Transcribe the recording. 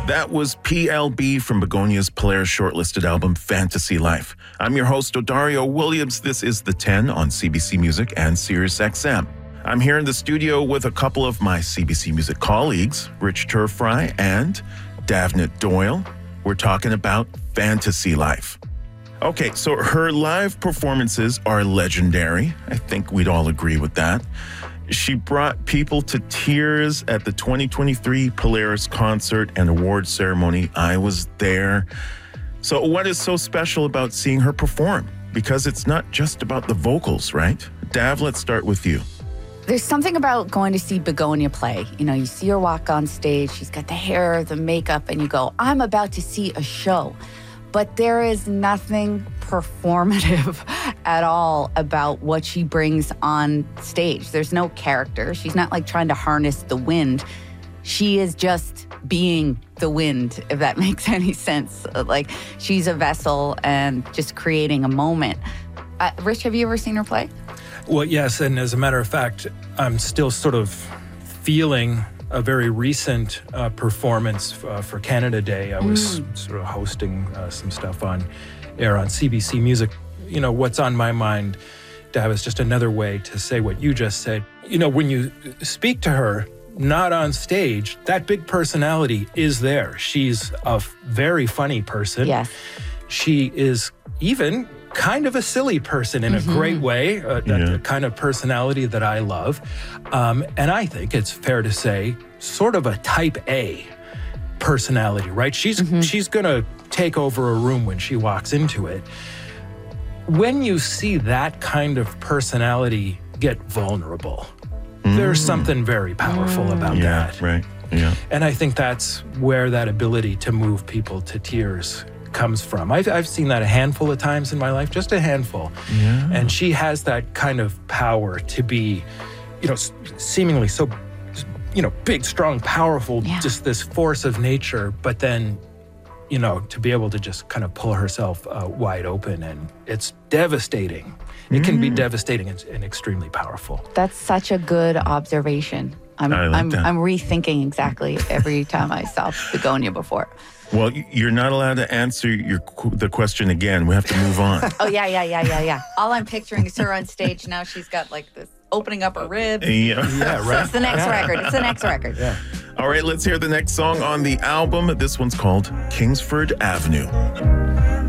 That was PLB from Begonia's Polaris shortlisted album, Fantasy Life. I'm your host, Odario Williams. This is The 10 on CBC Music and SiriusXM. I'm here in the studio with a couple of my CBC Music colleagues, Rich Turfry and Davnit Doyle. We're talking about Fantasy Life. Okay, so her live performances are legendary. I think we'd all agree with that. She brought people to tears at the 2023 Polaris concert and award ceremony. I was there. So what is so special about seeing her perform? Because it's not just about the vocals, right? Dav, let's start with you. There's something about going to see Begonia play. You know, you see her walk on stage, she's got the hair, the makeup, and you go, I'm about to see a show. But there is nothing performative at all about what she brings on stage. There's no character. She's not like trying to harness the wind. She is just being the wind, if that makes any sense. Like, she's a vessel and just creating a moment. Rich, have you ever seen her play? Well, yes, and as a matter of fact, I'm still sort of feeling a very recent performance for Canada Day. I was sort of hosting some stuff on air on CBC Music. You know, what's on my mind, Dav, is just another way to say what you just said. You know, when you speak to her, not on stage, that big personality is there. She's a very funny person. Yes. She is even kind of a silly person in a great way, the kind of personality that I love. And I think it's fair to say sort of a type A personality, right? She's going to take over a room when she walks into it. When you see that kind of personality get vulnerable, there's something very powerful about that. Right. Yeah. And I think that's where that ability to move people to tears comes from. I've seen that a handful of times in my life, just a handful. Yeah. And she has that kind of power to be, you know, seemingly so, you know, big, strong, powerful, just this force of nature, but then, you know, to be able to just kind of pull herself wide open, and it's devastating. It can be devastating and extremely powerful. That's such a good observation. I'm rethinking exactly every time I saw Begonia before. Well, you're not allowed to answer the question again. We have to move on. Oh, yeah. All I'm picturing is her on stage. Now she's got like this opening up her ribs. Yeah, right. It's the next record. It's the next record. Yeah. All right, let's hear the next song on the album. This one's called Kingsford Avenue.